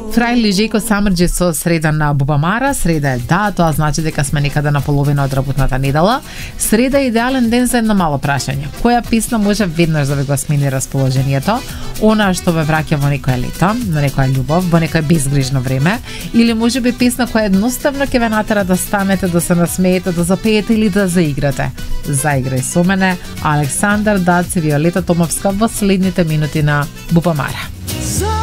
Фрајли Жејко Самрџи со среда на Бубамара. Среда е да, тоа значи дека сме некаде на половина од работната недела. Среда е идеален ден за едно мало прашање. Која песна може веднаш да ви го смени расположението? Она што ве враќа во некоја лето, на некоја љубов, во некоја безгрижно време, или можеби песна која едноставно ќе ве натера да станете, да се насмеете, да запеете или да заиграте. Заиграј со мене, Александар Даци, Виолета Томовска во следните минути на Бубамара.